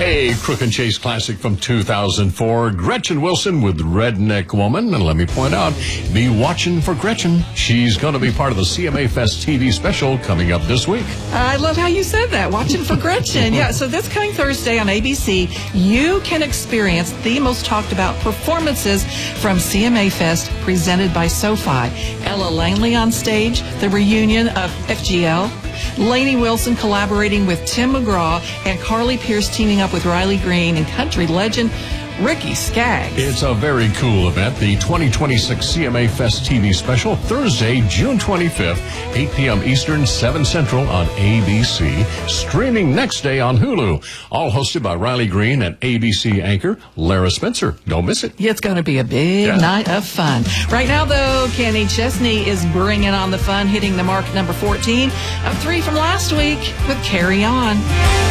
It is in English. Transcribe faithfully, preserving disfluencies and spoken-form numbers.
A Crook and Chase classic from two thousand four. Gretchen Wilson with Redneck Woman. And let me point out, be watching for Gretchen. She's going to be part of the C M A Fest T V special coming up this week. I love how you said that, watching for Gretchen. Yeah, so this coming Thursday on A B C, you can experience the most talked about performances from C M A Fest presented by SoFi. Ella Langley on stage, the reunion of F G L, Lainey Wilson collaborating with Tim McGraw, and Carly Pierce teaming up with Riley Green and country legend Ricky Skaggs. It's a very cool event. The twenty twenty-six C M A Fest T V special, Thursday, June twenty-fifth, eight p.m. Eastern, seven Central on A B C. Streaming next day on Hulu. All hosted by Riley Green and A B C anchor Lara Spencer. Don't miss it. It's going to be a big yeah. night of fun. Right now, though, Kenny Chesney is bringing on the fun, hitting the mark number fourteen of three from last week with Carry On.